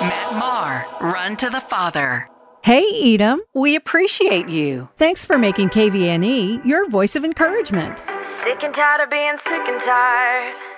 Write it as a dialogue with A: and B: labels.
A: Matt Maher, Run to the Father.
B: Hey, Edom.
A: We appreciate you.
B: Thanks for making KVNE your voice of encouragement.
C: Sick and tired of being sick and tired.